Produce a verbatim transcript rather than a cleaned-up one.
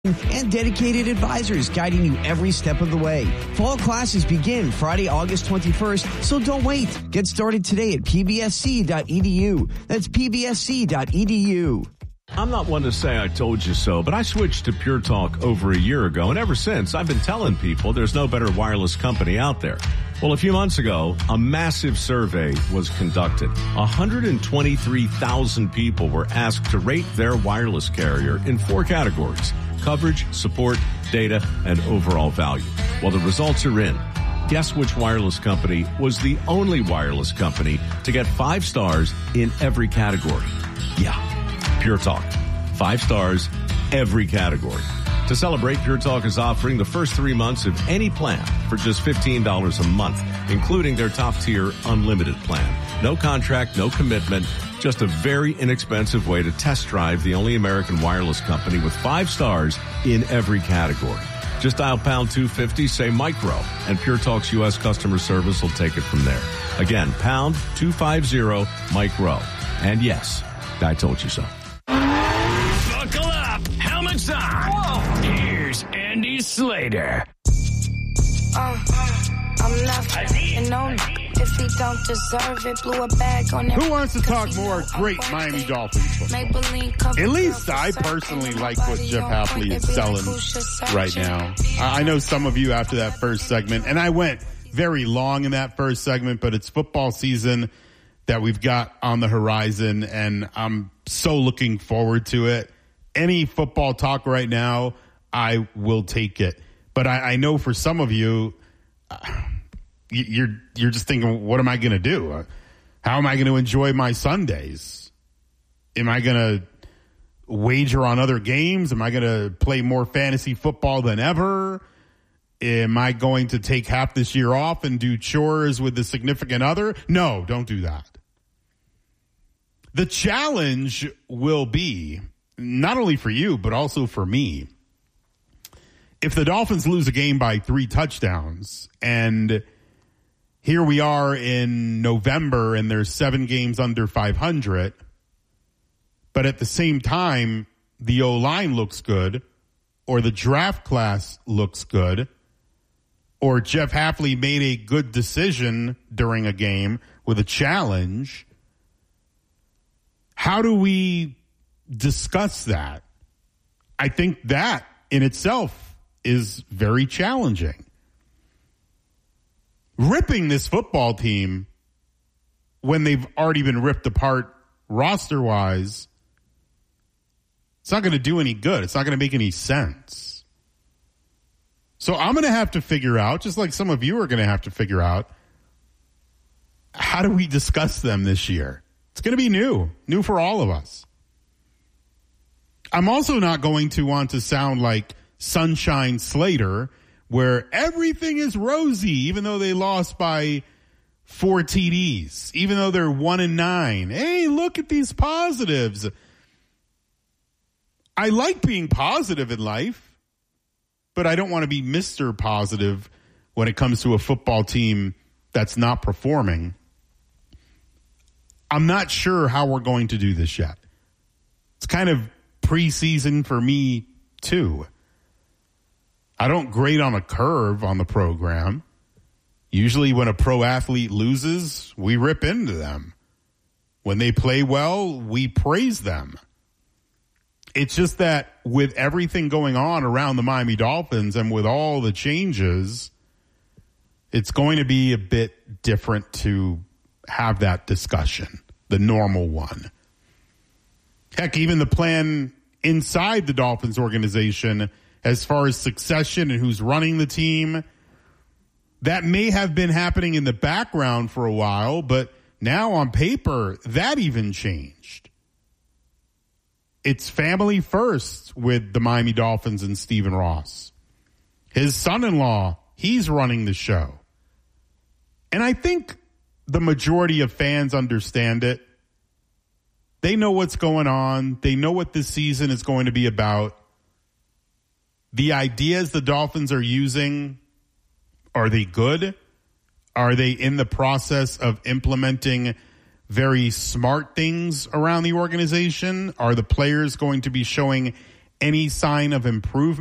and dedicated advisors guiding you every step of the way. Fall classes begin Friday, August twenty-first, so don't wait. Get started today at p b s c dot e d u. That's p b s c dot e d u. I'm not one to say I told you so, but I switched to Pure Talk over a year ago, and ever since, I've been telling people there's no better wireless company out there. Well, a few months ago, a massive survey was conducted. one hundred twenty-three thousand people were asked to rate their wireless carrier in four categories: coverage, support, data, and overall value. Well, the results are in. Guess which wireless company was the only wireless company to get five stars in every category? Yeah, Pure Talk. Five stars, every category. To celebrate, Pure Talk is offering the first three months of any plan for just fifteen dollars a month, including their top-tier unlimited plan. No contract, no commitment, just a very inexpensive way to test drive the only American wireless company with five stars in every category. Just dial pound two fifty, say micro, and Pure Talk's U S customer service will take it from there. Again, pound two fifty, micro. And yes, I told you so. Buckle up. Helmets on. Whoa. Here's Andy Slater. Uh, I'm not f***ing on if he don't deserve it. Blew a bag on it. Who wants to talk more great Miami Dolphins football? At least I personally like what Jeff Hafley is selling right now. I know some of you after that first segment, and I went very long in that first segment, but it's football season that we've got on the horizon, and I'm so looking forward to it. Any football talk right now, I will take it. But I, I know for some of you, uh, you're you're just thinking, what am I going to do? Uh, how am I going to enjoy my Sundays? Am I going to wager on other games? Am I going to play more fantasy football than ever? Am I going to take half this year off and do chores with the significant other? No, don't do that. The challenge will be, not only for you, but also for me, if the Dolphins lose a game by three touchdowns, and here we are in November and there's seven games under five hundred, but at the same time, the O-line looks good, or the draft class looks good, or Jeff Hafley made a good decision during a game with a challenge, how do we discuss that? I think that in itself is very challenging. Ripping this football team when they've already been ripped apart roster-wise, it's not going to do any good. It's not going to make any sense. So I'm going to have to figure out, just like some of you are going to have to figure out, how do we discuss them this year? It's going to be new, new for all of us. I'm also not going to want to sound like Sunshine Slater, where everything is rosy, even though they lost by four T Ds, even though they're one and nine. Hey, look at these positives. I like being positive in life, but I don't want to be Mister Positive when it comes to a football team that's not performing. I'm not sure how we're going to do this yet. It's kind of preseason for me, too. I don't grade on a curve on the program. Usually when a pro athlete loses, we rip into them. When they play well, we praise them. It's just that with everything going on around the Miami Dolphins and with all the changes, it's going to be a bit different to have that discussion, the normal one. Heck, even the plan inside the Dolphins organization as far as succession and who's running the team, that may have been happening in the background for a while, but now on paper, that even changed. It's family first with the Miami Dolphins and Stephen Ross. His son-in-law, he's running the show. And I think the majority of fans understand it. They know what's going on. They know what this season is going to be about. The ideas the Dolphins are using, are they good? Are they in the process of implementing very smart things around the organization? Are the players going to be showing any sign of improvement.